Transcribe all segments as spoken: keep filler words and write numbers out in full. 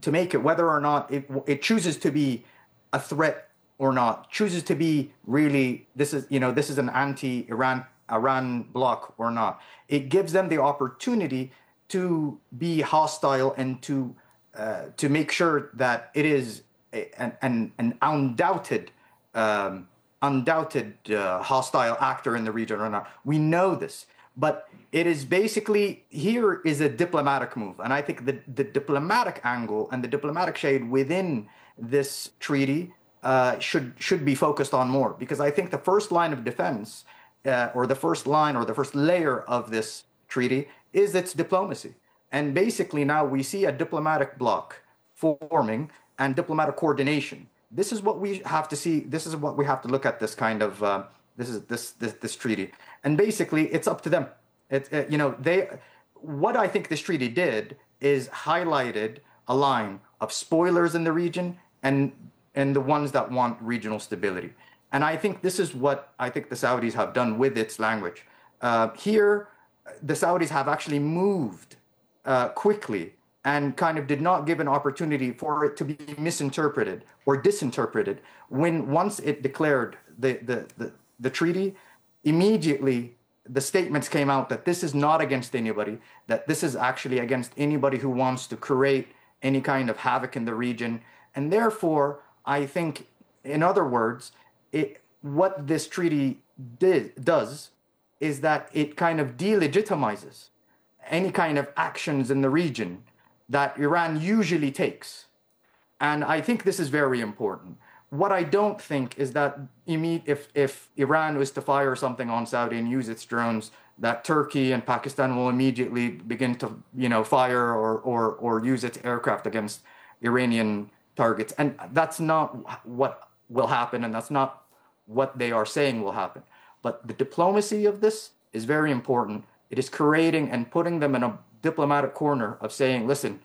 to make it, whether or not it, it chooses to be a threat or not, chooses to be really, this is, you know, this is an anti-Iran Iran bloc or not. It gives them the opportunity to be hostile and to uh, to make sure that it is a, an, an, an undoubted um, undoubted uh, hostile actor in the region or not. We know this, but it is basically, here is a diplomatic move. And I think the, the diplomatic angle and the diplomatic shade within this treaty uh, should should be focused on more, because I think the first line of defense uh, or the first line or the first layer of this treaty is its diplomacy. And basically now we see a diplomatic bloc forming and diplomatic coordination. This is what we have to see. This is what we have to look at. This kind of uh, this is this, this this treaty, and basically it's up to them. It, uh, you know, they. What I think this treaty did is highlighted a line of spoilers in the region and and the ones that want regional stability. And I think this is what I think the Saudis have done with its language. Uh, here, the Saudis have actually moved uh, quickly and kind of did not give an opportunity for it to be misinterpreted or disinterpreted. When once it declared the, the, the, the treaty, immediately the statements came out that this is not against anybody, that this is actually against anybody who wants to create any kind of havoc in the region. And therefore, I think, in other words, it, what this treaty did, does is that it kind of delegitimizes any kind of actions in the region that Iran usually takes. And I think this is very important. What I don't think is that if, if Iran was to fire something on Saudi and use its drones, that Turkey and Pakistan will immediately begin to, you know, fire or, or, or use its aircraft against Iranian targets. And that's not what will happen, and that's not what they are saying will happen. But the diplomacy of this is very important. It is creating and putting them in a diplomatic corner of saying, listen,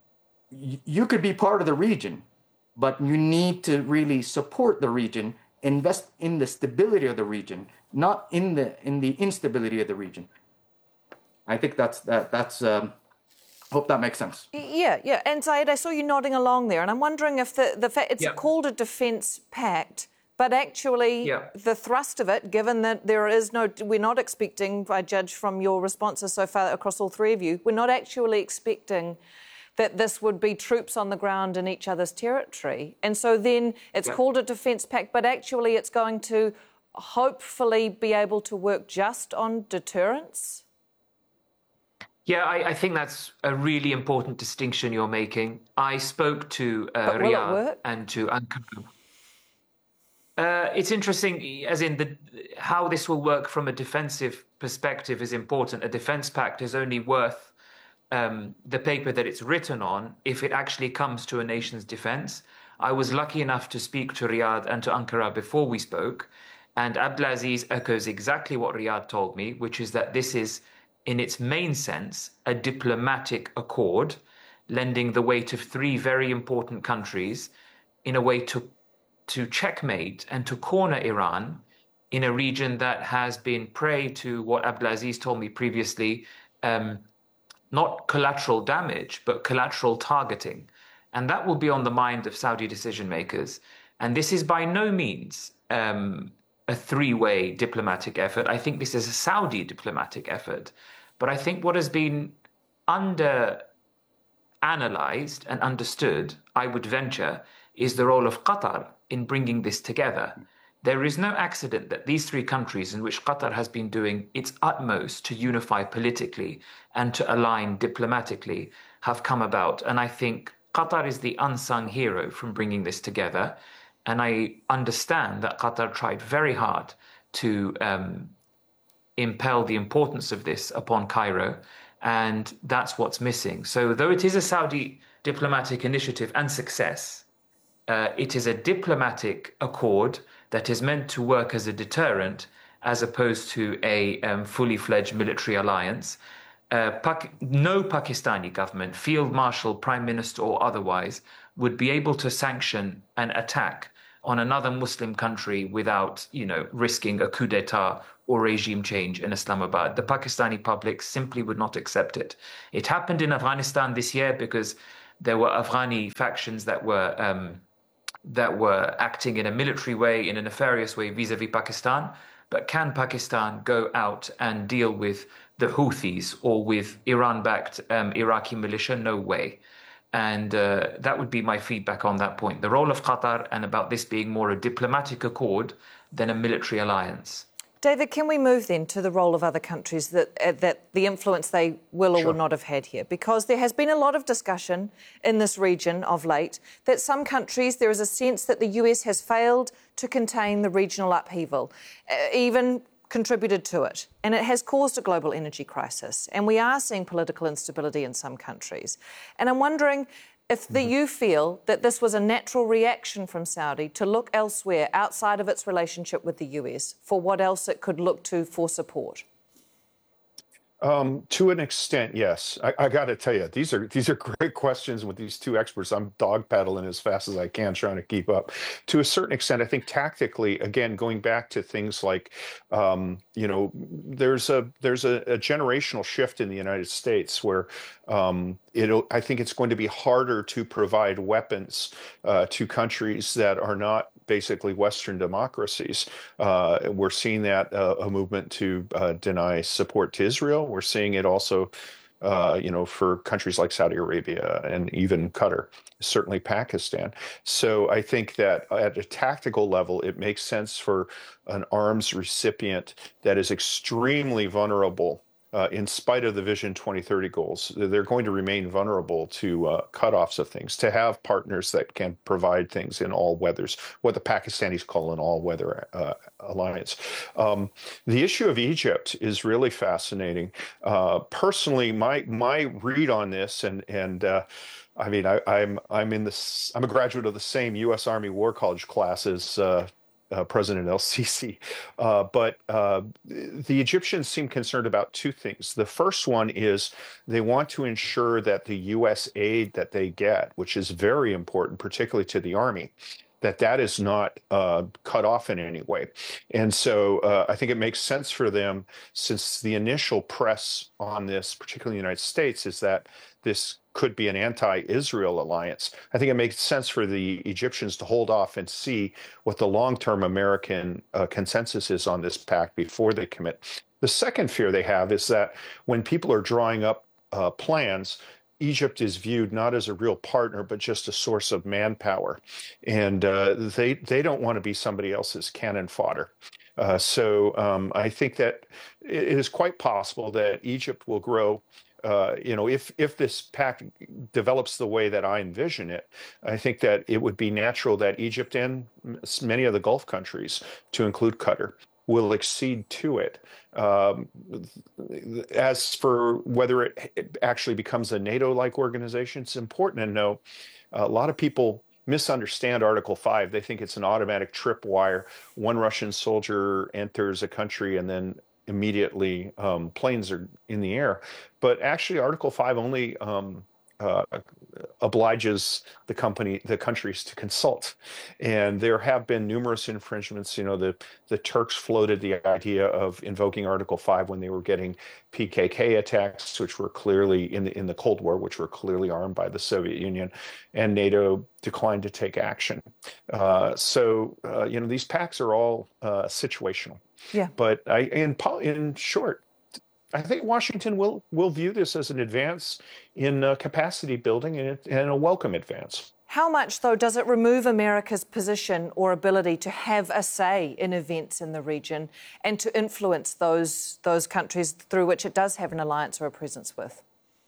y- you could be part of the region, but you need to really support the region, invest in the stability of the region, not in the in the instability of the region. I think that's that that's um, hope that makes sense. Yeah, yeah. And Zayed, I saw you nodding along there, and I'm wondering if the, the fact it's yeah. called a defence pact, but actually yeah. the thrust of it, given that there is no, we're not expecting, I judge from your responses so far across all three of you, we're not actually expecting that this would be troops on the ground in each other's territory. And so then it's yeah. called a defence pact, but actually it's going to hopefully be able to work just on deterrence? Yeah, I, I think that's a really important distinction you're making. I spoke to uh, but will Riyadh it work? and to Ankara. Uh, it's interesting, as in the how this will work from a defensive perspective is important. A defence pact is only worth um, the paper that it's written on if it actually comes to a nation's defence. I was lucky enough to speak to Riyadh and to Ankara before we spoke, and Abdulaziz echoes exactly what Riyadh told me, which is that this is, in its main sense, a diplomatic accord, lending the weight of three very important countries in a way to to checkmate and to corner Iran in a region that has been prey to what Abdulaziz told me previously, um, not collateral damage, but collateral targeting. And that will be on the mind of Saudi decision makers. And this is by no means um, a three-way diplomatic effort. I think this is a Saudi diplomatic effort. But I think what has been under analyzed and understood, I would venture, is the role of Qatar in bringing this together. There is no accident that these three countries, in which Qatar has been doing its utmost to unify politically and to align diplomatically, have come about. And I think Qatar is the unsung hero from bringing this together. And I understand that Qatar tried very hard to um, impel the importance of this upon Cairo, and that's what's missing. So though it is a Saudi diplomatic initiative and success, uh, it is a diplomatic accord that is meant to work as a deterrent as opposed to a um, fully fledged military alliance. Uh, Pak- no Pakistani government, field marshal, prime minister or otherwise, would be able to sanction an attack on another Muslim country without, you know, risking a coup d'etat or regime change in Islamabad. The Pakistani public simply would not accept it. It happened in Afghanistan this year because There were Afghani factions that were um, that were acting in a military way, in a nefarious way vis-a-vis Pakistan. But can Pakistan go out and deal with the Houthis or with Iran-backed um, Iraqi militia? No way. And uh, that would be my feedback on that point. The role of Qatar, and about this being more a diplomatic accord than a military alliance. David, can we move then to the role of other countries, that uh, that the influence they will or Sure. will not have had here? Because there has been a lot of discussion in this region of late that some countries, there is a sense that the U S has failed to contain the regional upheaval, uh, even contributed to it, and it has caused a global energy crisis. And we are seeing political instability in some countries. And I'm wondering if the, you feel that this was a natural reaction from Saudi to look elsewhere outside of its relationship with the U S for what else it could look to for support. Um, to an extent, yes. I, I got to tell you, these are these are great questions with these two experts. I'm dog paddling as fast as I can, trying to keep up. To a certain extent, I think tactically, again, going back to things like, um, you know, there's a there's a, a generational shift in the United States where um, it'll. I think it's going to be harder to provide weapons uh, to countries that are not basically Western democracies. Uh, we're seeing that uh, a movement to uh, deny support to Israel. We're seeing it also, uh, you know, for countries like Saudi Arabia and even Qatar, certainly Pakistan. So I think that at a tactical level, it makes sense for an arms recipient that is extremely vulnerable. Uh, in spite of the Vision twenty thirty goals, they're going to remain vulnerable to uh, cutoffs of things, to have partners that can provide things in all weathers, what the Pakistanis call an all-weather uh, alliance. Um, the issue of Egypt is really fascinating. Uh, personally, my my read on this, and and uh, I mean, I, I'm I'm in this. I'm a graduate of the same U S Army War College class as Uh, Uh, President El-Sisi. Uh, but uh, the Egyptians seem concerned about two things. The first one is they want to ensure that the U S aid that they get, which is very important, particularly to the army, that that is not uh, cut off in any way. And so uh, I think it makes sense for them, since the initial press on this, particularly in the United States, is that this could be an anti-Israel alliance. I think it makes sense for the Egyptians to hold off and see what the long-term American uh, consensus is on this pact before they commit. The second fear they have is that when people are drawing up uh, plans, Egypt is viewed not as a real partner, but just a source of manpower. And uh, they, they don't want to be somebody else's cannon fodder. Uh, so um, I think that it is quite possible that Egypt will grow. Uh, you know, if if this pact develops the way that I envision it, I think that it would be natural that Egypt and many of the Gulf countries, to include Qatar, will accede to it. Um, as for whether it actually becomes a NATO-like organization, it's important to know a lot of people misunderstand Article five. They think it's an automatic tripwire. One Russian soldier enters a country and then immediately um, planes are in the air. But actually, Article five only um, uh, obliges the company, the countries to consult. And there have been numerous infringements. You know, the, the Turks floated the idea of invoking Article five when they were getting P K K attacks, which were clearly in the, in the Cold War, which were clearly armed by the Soviet Union, and NATO declined to take action. Uh, so, uh, you know, these pacts are all uh, situational. Yeah. But I, in, in short, I think Washington will will view this as an advance in uh, capacity building, and, and a welcome advance. How much, though, does it remove America's position or ability to have a say in events in the region and to influence those those countries through which it does have an alliance or a presence with?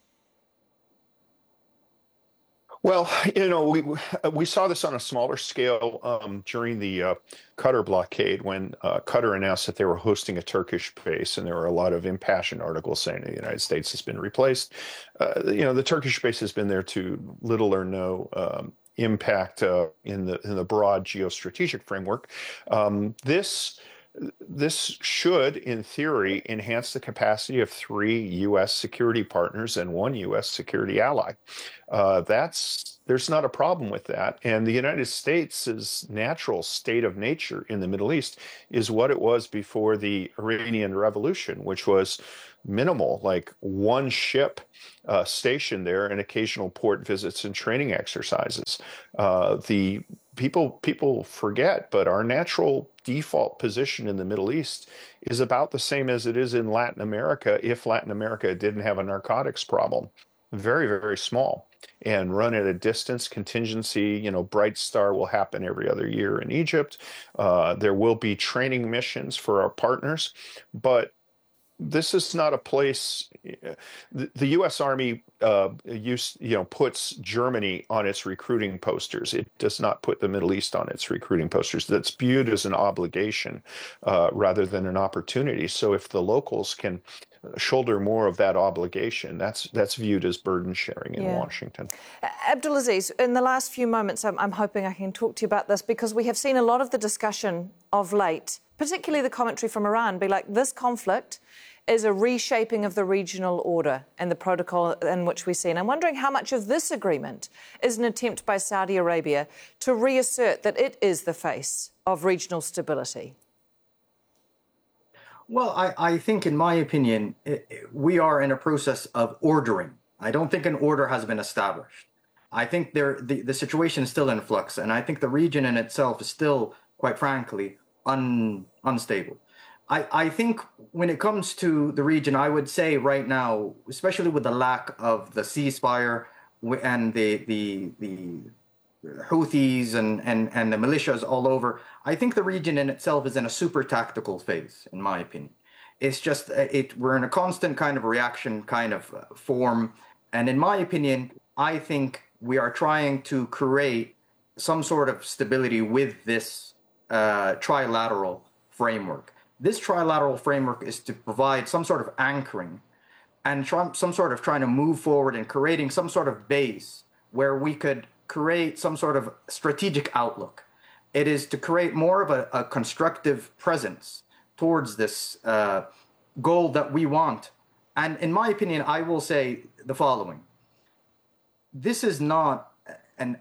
Well, you know, we we saw this on a smaller scale um, during the uh, Qatar blockade, when uh, Qatar announced that they were hosting a Turkish base, and there were a lot of impassioned articles saying the United States has been replaced. Uh, you know, the Turkish base has been there to little or no um, impact uh, in the in the broad geostrategic framework. Um, this. This should, in theory, enhance the capacity of three U S security partners and one U S security ally. Uh, that's there's not a problem with that. And the United States' natural state of nature in the Middle East is what it was before the Iranian Revolution, which was minimal, like one ship uh, stationed there and occasional port visits and training exercises. Uh, the people people forget, but our natural default position in the Middle East is about the same as it is in Latin America if Latin America didn't have a narcotics problem. Very, very small, and run at a distance. Contingency, you know, Bright Star will happen every other year in Egypt. Uh, there will be training missions for our partners, but this is not a place. The, the U S Army, uh, use, you know, puts Germany on its recruiting posters. It does not put the Middle East on its recruiting posters. That's viewed as an obligation uh, rather than an opportunity. So if the locals can shoulder more of that obligation, that's that's viewed as burden sharing in yeah. Washington. Abdulaziz, in the last few moments, I'm, I'm hoping I can talk to you about this, because we have seen a lot of the discussion of late, particularly the commentary from Iran, be like, this conflict is a reshaping of the regional order and the protocol in which we see. And I'm wondering how much of this agreement is an attempt by Saudi Arabia to reassert that it is the face of regional stability. Well, I, I think, in my opinion, it, it, we are in a process of ordering. I don't think an order has been established. I think there the, the situation is still in flux, and I think the region in itself is still, quite frankly, un, unstable. I, I think when it comes to the region, I would say right now, especially with the lack of the ceasefire and the the the Houthis and, and, and the militias all over, I think the region in itself is in a super tactical phase, in my opinion. It's just, it we're in a constant kind of reaction kind of form. And in my opinion, I think we are trying to create some sort of stability with this uh, trilateral framework. This trilateral framework is to provide some sort of anchoring and try, some sort of trying to move forward and creating some sort of base where we could create some sort of strategic outlook. It is to create more of a, a constructive presence towards this uh, goal that we want. And in my opinion, I will say the following. This is not an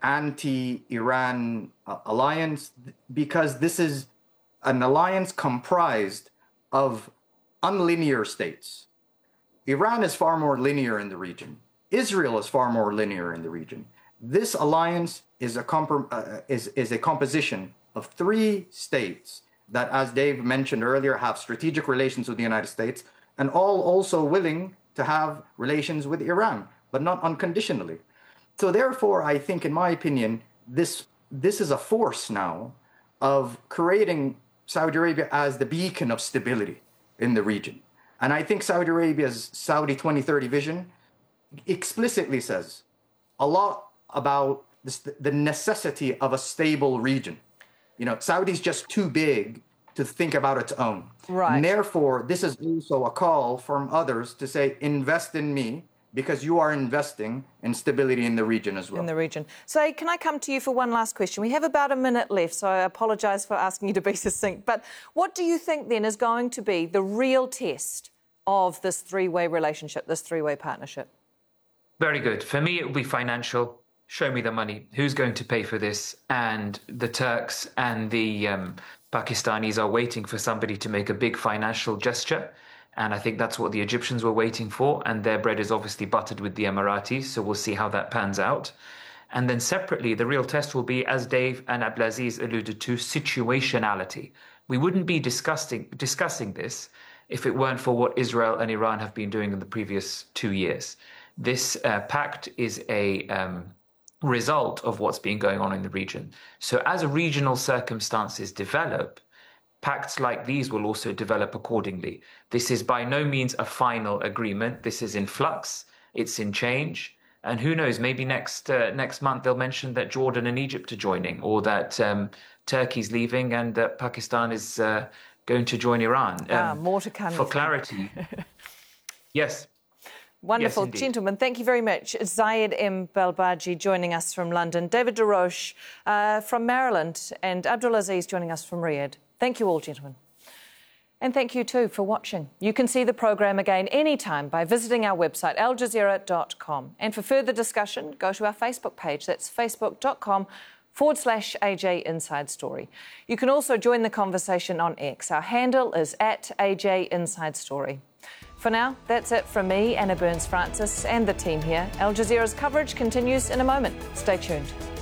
anti-Iran uh, alliance, because this is an alliance comprised of unlinear states. Iran is far more linear in the region. Israel is far more linear in the region. This alliance is a comp- uh, is, is a composition of three states that, as Dave mentioned earlier, have strategic relations with the United States, and all also willing to have relations with Iran, but not unconditionally. So therefore, I think, in my opinion, this this is a force now of creating Saudi Arabia as the beacon of stability in the region. And I think Saudi Arabia's Saudi twenty thirty vision explicitly says a lot about this, the necessity of a stable region. You know, Saudi's just too big to think about its own. Right. And therefore, this is also a call from others to say, invest in me, because you are investing in stability in the region as well. In the region. So can I come to you for one last question? We have about a minute left, so I apologise for asking you to be succinct. But what do you think, then, is going to be the real test of this three-way relationship, this three-way partnership? Very good. For me, it will be financial. Show me the money. Who's going to pay for this? And the Turks and the um, Pakistanis are waiting for somebody to make a big financial gesture. And I think that's what the Egyptians were waiting for. And their bread is obviously buttered with the Emiratis. So we'll see how that pans out. And then separately, the real test will be, as Dave and Abdulaziz alluded to, situationality. We wouldn't be discussing, discussing this if it weren't for what Israel and Iran have been doing in the previous two years. This uh, pact is a um, result of what's been going on in the region. So as regional circumstances develop, pacts like these will also develop accordingly. This is by no means a final agreement. This is in flux. It's in change. And who knows, maybe next uh, next month they'll mention that Jordan and Egypt are joining, or that um, Turkey's leaving and that Pakistan is uh, going to join Iran. Um, ah, more to come. For clarity. Yes. Wonderful. Yes, gentlemen, thank you very much. Zayed M. Belbaji joining us from London, David Deroche uh, from Maryland, and Abdulaziz joining us from Riyadh. Thank you all, gentlemen. And thank you too for watching. You can see the program again anytime by visiting our website, al jazeera dot com. And for further discussion, go to our Facebook page. That's facebook.com forward slash AJ Inside Story. You can also join the conversation on X. Our handle is at A J Inside Story. For now, that's it from me, Anna Burns-Francis, and the team here. Al Jazeera's coverage continues in a moment. Stay tuned.